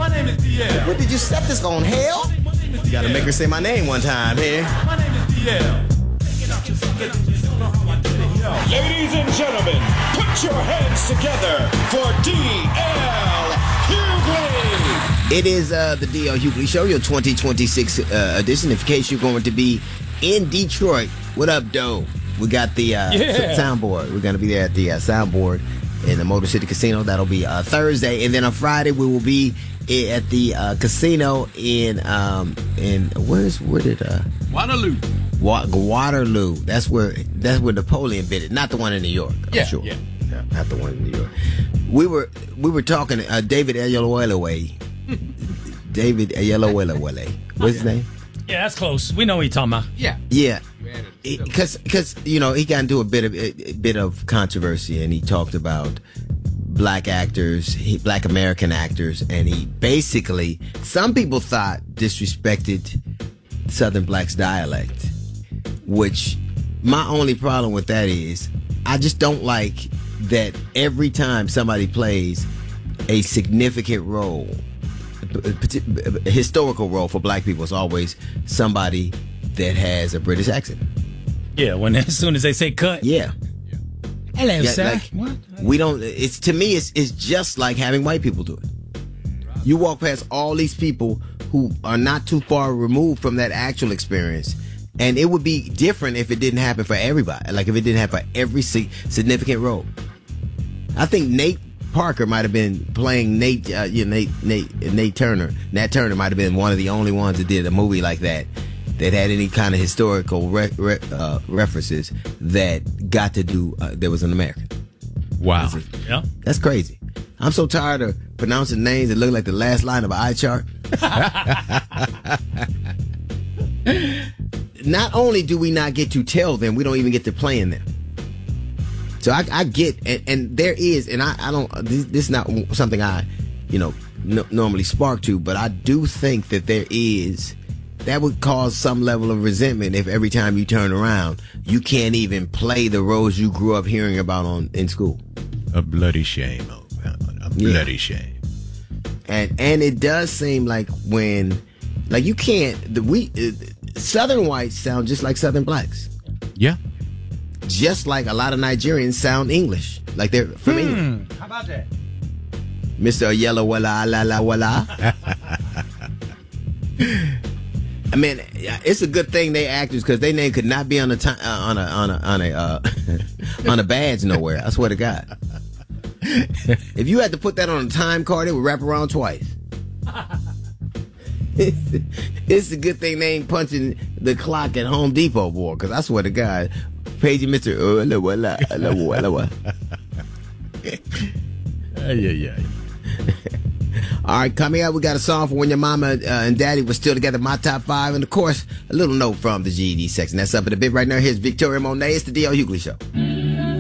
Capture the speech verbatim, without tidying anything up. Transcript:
My name is D L. What did you set this on, hell? You gotta make her say my name one time here. My name is D L. Ladies and gentlemen, put your hands together for D L Hughley. It is uh, the D L Hughley Show, your twenty twenty-six uh, edition. In case you're going to be in Detroit, what up, Doe? We got the uh, Yeah. soundboard. We're going to be there at the uh, soundboard in the Motor City Casino. That'll be uh, Thursday. And then on Friday, we will be i- at the uh, casino in, um, in where's, where did, uh, Waterloo. Wa- Waterloo. That's where, that's where Napoleon bit it. Not the one in New York. I'm Yeah, sure. yeah. Yeah, not the one in New York. We were, we were talking, uh, David Ayalawele. David Ayalawele. What's his name? Yeah, that's close. We know what you're talking about. Yeah. Yeah, because because you know he got into a bit of a, bit of controversy, and he talked about black actors, he, black American actors, and he basically, some people thought, disrespected Southern blacks' dialect. Which my only problem with that is I just don't like that every time somebody plays a significant role, a historical role for black people, it's always somebody that has a British accent. Yeah, when as soon as they say cut. Yeah. Hello, Yeah, sir. like, What? we don't, it's, to me, it's, it's just like having white people do it. You walk past all these people who are not too far removed from that actual experience, and it would be different if it didn't happen for everybody. Like if it didn't happen for every si- significant role. I think Nate Parker might have been playing Nate, uh, you know, Nate, Nate, Nate Turner. Nat Turner might have been one of the only ones that did a movie like that that had any kind of historical re- re- uh, references that got to do. Uh, there was an American. Wow. Yeah. That's crazy. I'm so tired of pronouncing names that look like the last line of an eye chart. Not only do we not get to tell them, we don't even get to play in them. So I, I get, and, and there is, and I, I don't, this, this is not something I, you know, n- normally spark to, but I do think that there is, that would cause some level of resentment if every time you turn around, you can't even play the roles you grew up hearing about on in school. A bloody shame. Oh, a Yeah. bloody shame. And and it does seem like when, like you can't, the we uh, Southern whites sound just like Southern blacks. Yeah. Just like a lot of Nigerians sound English, like they're from England. How about that? Mister Yellow Walla La La Walla. I mean, it's a good thing they actors because their name could not be on a ti- uh, on a on a on a uh, on a badge nowhere. I swear to God. If you had to put that on a time card, it would wrap around twice. It's a good thing they ain't punching the clock at Home Depot, boy, because I swear to God, paging Mister Oh, la, wala, la, wala, wala. Yeah, yeah. All right, coming up, we got a song for when your mama uh, and daddy were still together, my top five, and of course, a little note from the G E D section. That's up in a bit right now. Here's Victoria Monet. It's the D L Hughley Show.